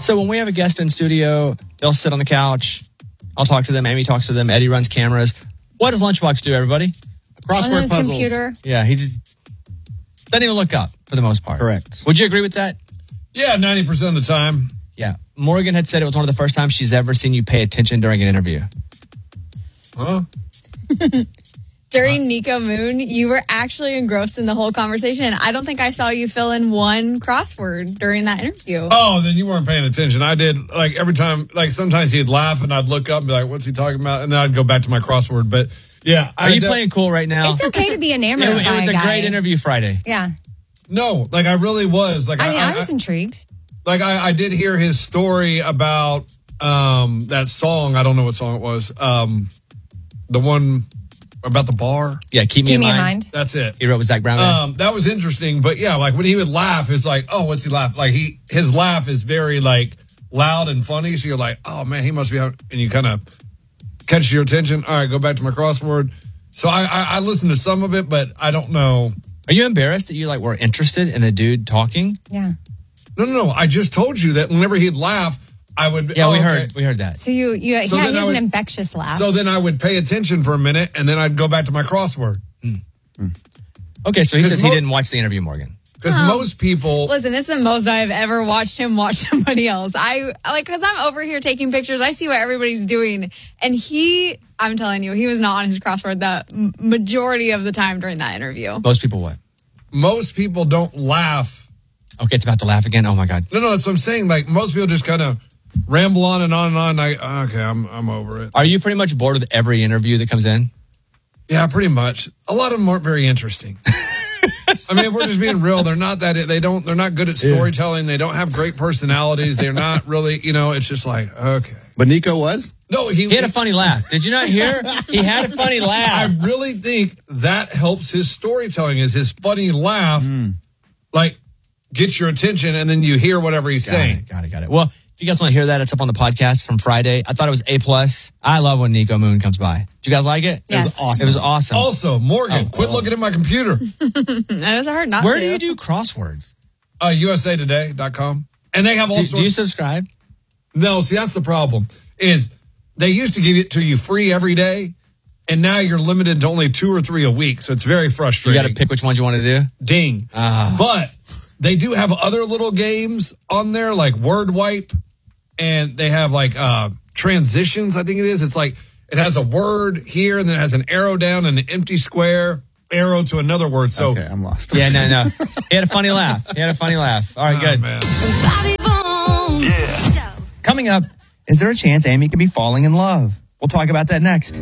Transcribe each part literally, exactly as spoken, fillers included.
So when we have a guest in studio, they'll sit on the couch. I'll talk to them. Amy talks to them. Eddie runs cameras. What does Lunchbox do, everybody? Crossword on puzzles. Computer. Yeah, he just doesn't even look up for the most part. Correct. Would you agree with that? Yeah, ninety percent of the time. Yeah. Morgan had said it was one of the first times she's ever seen you pay attention during an interview. Huh? During Nico Moon, you were actually engrossed in the whole conversation. I don't think I saw you fill in one crossword during that interview. Oh, then you weren't paying attention. I did, like, every time, like, sometimes he'd laugh and I'd look up and be like, what's he talking about? And then I'd go back to my crossword. But, yeah. Are I you de- playing cool right now? It's okay to be enamored It, it by was a a guy. great interview Friday. Yeah. No, like, I really was. Like, I mean, I, I, was I intrigued. like, I, I did hear his story about um, that song. I don't know what song it was. Um, the one about the bar. Yeah, keep me, Keep in, me in mind. mind. That's it. He wrote with Zach Brown. Um, that was interesting, but yeah, like when he would laugh, it's like, oh, what's he laugh? Like he, his laugh is very like loud and funny. So you're like, oh man, he must be out, and you kind of catch your attention. All right, go back to my crossword. So I, I, I listened to some of it, but I don't know. Are you embarrassed that you like were interested in a dude talking? Yeah. No, no, no. I just told you that whenever he'd laugh, I would. Yeah, oh, we okay. heard we heard that. So you, you So yeah, then he I has would- an infectious laugh. So then I would pay attention for a minute, and then I'd go back to my crossword. Okay, so he 'Cause says he mo- didn't watch the interview, Morgan. Because Oh. most people, Listen, it's the most I've ever watched him watch somebody else. I like because I'm over here taking pictures. I see what everybody's doing, and he, I'm telling you, he was not on his crossword the m- majority of the time during that interview. Most people what? most people don't laugh. Okay, it's about to laugh again. Oh my God. No, no, that's what I'm saying. Like most people just kind of ramble on and on and on. I okay, I'm I'm over it. Are you pretty much bored with every interview that comes in? Yeah, pretty much. A lot of them aren't very interesting. I mean, if we're just being real, they're not that. They don't. They're not good at storytelling. They don't have great personalities. They're not really. You know, it's just like okay. But Nico was? No, he, He had a funny laugh. Did you not hear? He had a funny I laugh. really think that helps his storytelling. Is his funny laugh, like gets your attention, and then you hear whatever he's Got saying. it, got it, got it. Well, if you guys want to hear that, it's up on the podcast from Friday. I thought it was A plus. I love when Nico Moon comes by. Did you guys like it? Yes. It was awesome. It was awesome. Also, Morgan, Oh, quit oh. looking at my computer. That was hard not Where to. do you do crosswords? Uh, U S A Today dot com, and they have all Do, sorts. do you subscribe? No, see, that's the problem. Is they used to give it to you free every day, and now you're limited to only two or three a week. So it's very You frustrating. got to pick which ones you want to do. Ding. Ah. But they do have other little games on there, like Word Wipe, and they have like uh, transitions. I think it is. It's like it has a word here, and then it has an arrow down and an empty square, arrow to another word. So Okay, I'm lost. Yeah, no, no. He had a funny laugh. He had a funny laugh. All right, oh, good. man. Coming up, is there a chance Amy could be falling in love? We'll talk about that next.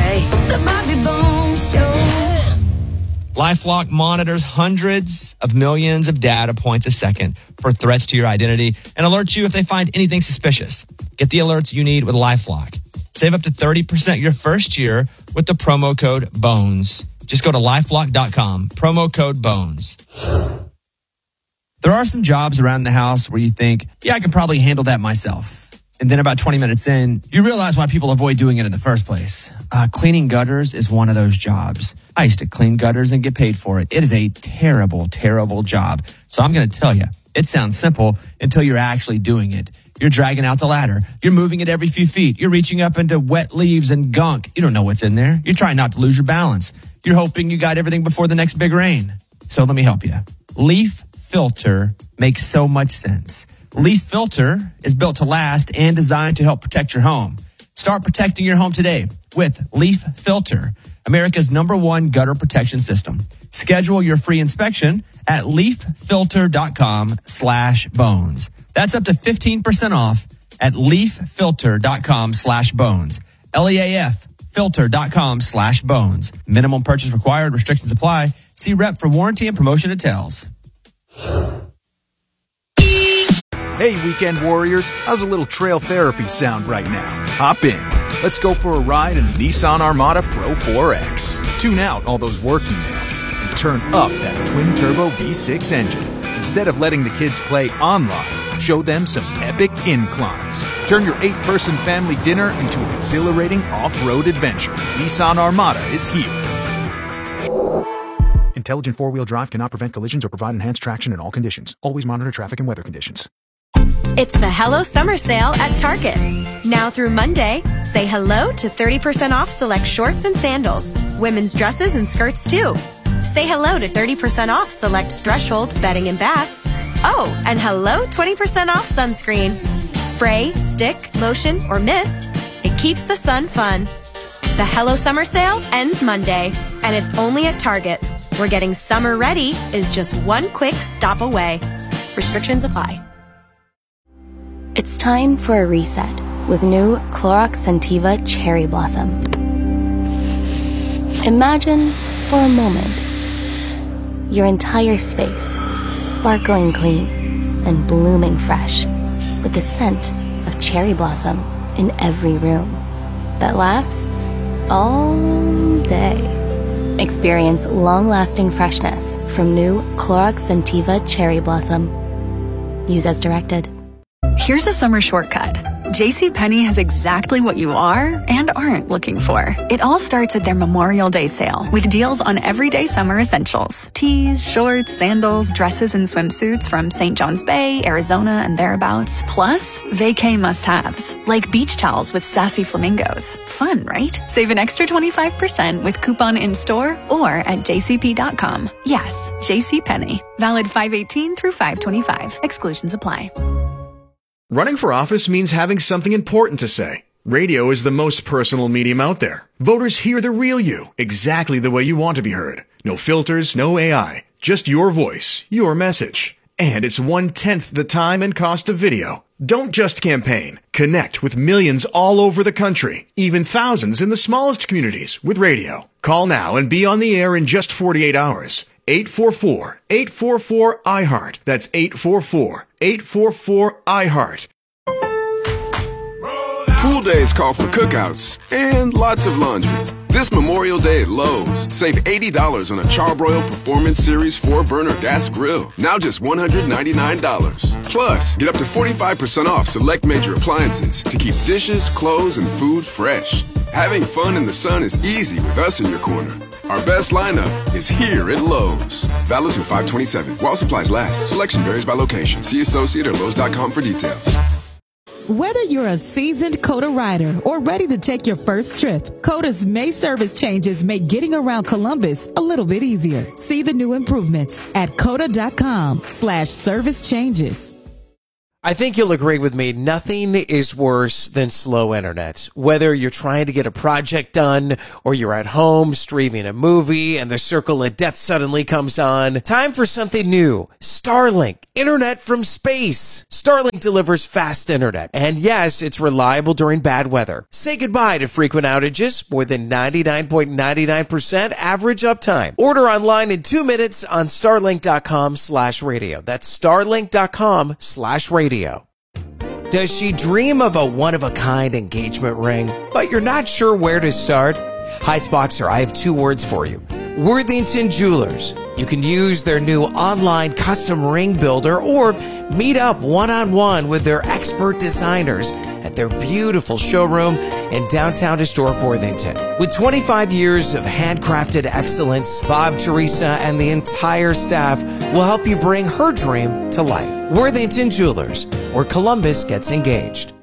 LifeLock monitors hundreds of millions of data points a second for threats to your identity and alerts you if they find anything suspicious. Get the alerts you need with LifeLock. Save up to thirty percent your first year with the promo code BONES. Just go to lifelock dot com, promo code BONES. There are some jobs around the house where you think, yeah, I can probably handle that myself. And then about twenty minutes in, you realize why people avoid doing it in the first place. Uh, cleaning gutters is one of those jobs. I used to clean gutters and get paid for it. It is a terrible, terrible job. So I'm going to tell you, it sounds simple until you're actually doing it. You're dragging out the ladder. You're moving it every few feet. You're reaching up into wet leaves and gunk. You don't know what's in there. You're trying not to lose your balance. You're hoping you got everything before the next big rain. So let me help you. Leaf Filter makes so much sense. Leaf Filter is built to last and designed to help protect your home. Start protecting your home today with Leaf Filter, America's number one gutter protection system. Schedule your free inspection at leaffilter.com slash bones. That's up to fifteen percent off at leaffilter.com slash bones. L E A F filter.com slash bones. Minimum purchase required. Restrictions apply. See rep for warranty and promotion details. Hey, weekend warriors, how's a little trail therapy sound right now? Hop in. Let's go for a ride in the Nissan Armada Pro four X. Tune out all those work emails and turn up that twin-turbo V six engine. Instead of letting the kids play online, show them some epic inclines. Turn your eight-person family dinner into an exhilarating off-road adventure. Nissan Armada is here. Intelligent four-wheel drive cannot prevent collisions or provide enhanced traction in all conditions. Always monitor traffic and weather conditions. It's the Hello Summer Sale at Target. Now through Monday, say hello to thirty percent off select shorts and sandals, women's dresses and skirts too. Say hello to thirty percent off select Threshold bedding and bath. Oh, and hello twenty percent off sunscreen. Spray, stick, lotion, or mist, it keeps the sun fun. The Hello Summer Sale ends Monday, and it's only at Target, where getting summer ready is just one quick stop away. Restrictions apply. It's time for a reset with new Clorox Scentiva Cherry Blossom. Imagine, for a moment, your entire space sparkling clean and blooming fresh with the scent of cherry blossom in every room that lasts all day. Experience long-lasting freshness from new Clorox Scentiva Cherry Blossom. Use as directed. Here's a summer shortcut. JCPenney has exactly what you are and aren't looking for. It all starts at their Memorial Day sale with deals on everyday summer essentials. Tees, shorts, sandals, dresses, and swimsuits from Saint John's Bay, Arizona, and thereabouts. Plus, vacay must-haves, like beach towels with sassy flamingos. Fun, right? Save an extra twenty-five percent with coupon in-store or at j c p dot com. Yes, JCPenney. Valid five eighteen through five twenty-five. Exclusions apply. Running for office means having something important to say. Radio is the most personal medium out there. Voters hear the real you, exactly the way you want to be heard. No filters, no A I, just your voice, your message. And it's one-tenth the time and cost of video. Don't just campaign. Connect with millions all over the country, even thousands in the smallest communities with radio. Call now and be on the air in just forty-eight hours. eight four four, eight four four, I heart. That's eight four four, eight four four, I heart. Pool days call for cookouts and lots of laundry. This Memorial Day at Lowe's, save eighty dollars on a Charbroil Performance Series four burner gas grill. Now just one hundred ninety-nine dollars. Plus, get up to forty-five percent off select major appliances to keep dishes, clothes, and food fresh. Having fun in the sun is easy with us in your corner. Our best lineup is here at Lowe's. Valid through five twenty-seven. While supplies last. Selection varies by location. See associate or lowes dot com for details. Whether you're a seasoned COTA rider or ready to take your first trip, COTA's May service changes make getting around Columbus a little bit easier. See the new improvements at cota.com slash service changes. I think you'll agree with me. Nothing is worse than slow internet. Whether you're trying to get a project done or you're at home streaming a movie and the circle of death suddenly comes on. Time for something new. Starlink. Internet from space. Starlink delivers fast internet. And yes, it's reliable during bad weather. Say goodbye to frequent outages. More than ninety-nine point nine nine percent average uptime. Order online in two minutes on starlink.com slash radio. That's starlink.com slash radio. Does she dream of a one-of-a-kind engagement ring, but you're not sure where to start? Heights Boxer, I have two words for you. Worthington Jewelers. You can use their new online custom ring builder or meet up one-on-one with their expert designers at their beautiful showroom in downtown historic Worthington. With twenty-five years of handcrafted excellence, Bob, Teresa, and the entire staff will help you bring her dream to life. Worthington Jewelers, where Columbus gets engaged.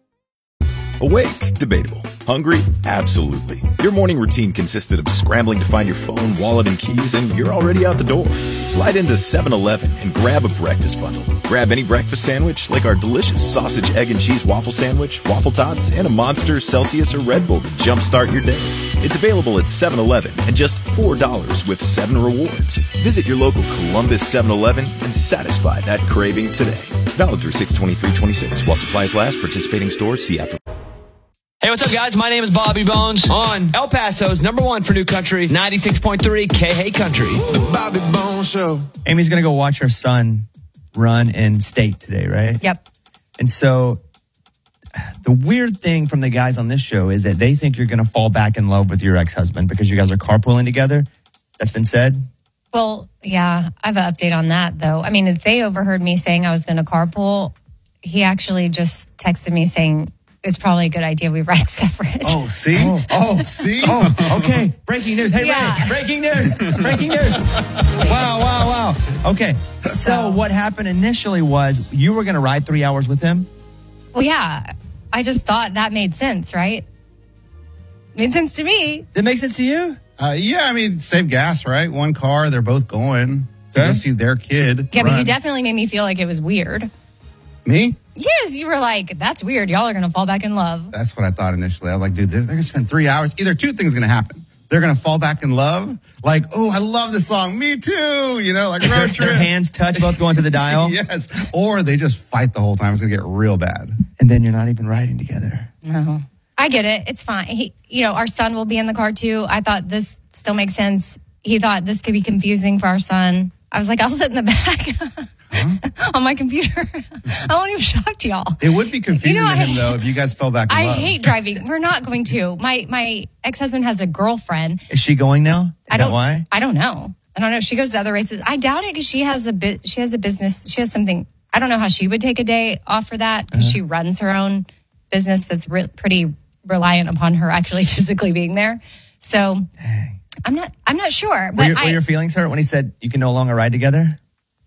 Awake? Debatable. Hungry? Absolutely. Your morning routine consisted of scrambling to find your phone, wallet, and keys, and you're already out the door. Slide into seven eleven and grab a breakfast bundle. Grab any breakfast sandwich, like our delicious sausage, egg, and cheese waffle sandwich, waffle tots, and a Monster, Celsius, or Red Bull to jumpstart your day. It's available at seven eleven and just four dollars with seven rewards. Visit your local Columbus seven eleven and satisfy that craving today. Valid through six twenty-three twenty-six. While supplies last, participating stores, see app. Hey, what's up, guys? My name is Bobby Bones on El Paso's number one for new country, ninety-six point three K H A Country. The Bobby Bones Show. Amy's going to go watch her son run in state today, right? Yep. And so the weird thing from the guys on this show is that they think you're going to fall back in love with your ex-husband because you guys are carpooling together. That's been said. Well, yeah, I have an update on that, though. I mean, if they overheard me saying I was going to carpool, he actually just texted me saying, it's probably a good idea we ride separate. Oh, see? Oh, oh see? Oh, okay. Breaking news. Hey, Yeah. Ray. Breaking news. Breaking news. Wow, wow, wow. Okay. So what happened initially was you were going to ride three hours with him? Well, yeah. I just thought that made sense, right? Made sense to me. That makes sense to you? Uh, yeah, I mean, save gas, right? One car, they're both going to go see their kid. Yeah, but run. you definitely made me feel like it was weird. Me? Yes, you were like, that's weird. Y'all are going to fall back in love. That's what I thought initially. I was like, dude, they're going to spend three hours. Either two things going to happen. They're going to fall back in love. Like, oh, I love this song. Me too. You know, like road Their, trip. their hands touch, both going to the dial. Yes. Or they just fight the whole time. It's going to get real bad. And then you're not even riding together. No. I get it. It's fine. He, you know, our son will be in the car too. I thought this still makes sense. He thought this could be confusing for our son. I was like, I'll sit in the back huh? on my computer. I won't even shock to y'all. It would be confusing You know, to him, I- though, if you guys fell back in I love. hate driving. We're not going to. My my ex-husband has a girlfriend. Is she going now? Is I that don't, why? I don't know. I don't know. She goes to other races. I doubt it because she has a bit. She has a business. She has something. I don't know how she would take a day off for that because Uh-huh. she runs her own business that's re- pretty reliant upon her actually physically being there. So Dang. I'm not. I'm not sure. Were But your, I, were your feelings hurt when he said you can no longer ride together?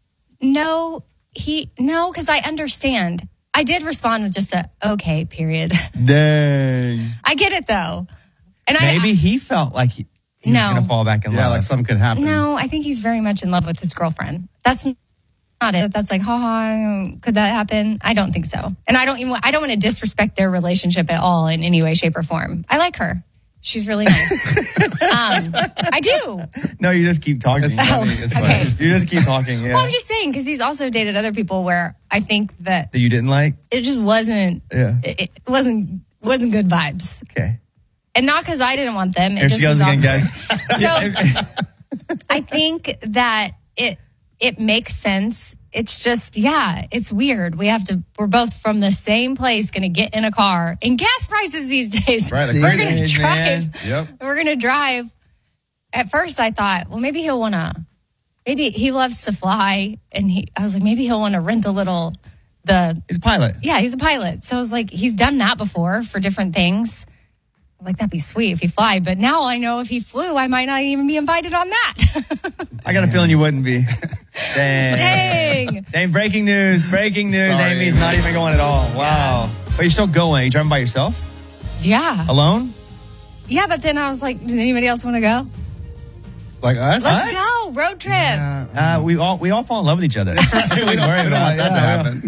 no, he no because I understand. I did respond with just a okay. Period. Dang. I get it though, and Maybe I he felt like he, he was No. going to fall back in Yeah, love. like something could happen. No, I think he's very much in love with his girlfriend. That's not it. That's like, haha, could that happen? I don't think so. And I don't even, I don't want to disrespect their relationship at all in any way, shape, or form. I like her. She's really nice. um, I do. No, you just keep talking. It's funny. It's okay. funny. You just keep talking. Yeah. Well, I'm just saying, because he's also dated other people where I think that that you didn't like? it just wasn't, Yeah. it, it wasn't, wasn't good vibes. Okay. And not because I didn't want them. It Here just she goes was again, awkward. guys. So I think that it it makes sense. It's just, yeah, it's weird. We have to, we're both from the same place, going to get in a car. And gas prices these days, Right, like we're crazy. going to drive. Man. Yep. We're going to drive. At first I thought, well, maybe he'll want to, maybe he loves to fly. And he, I was like, maybe he'll want to rent a little, the, He's a pilot. yeah, he's a pilot. So I was like, he's done that before for different things. Like, that'd be sweet if he fly. But now I know if he flew, I might not even be invited on that. I got a feeling you wouldn't be. Dang. Dang. Dang, breaking news. Breaking news. Sorry. Amy's not even going at all. Wow. But you're still going. You driving by yourself? Yeah. Alone? Yeah, but then I was like, does anybody else want to go? Like us? Let's go. Road trip. Uh, we all we all fall in love with each other. we don't, we don't want that to happen.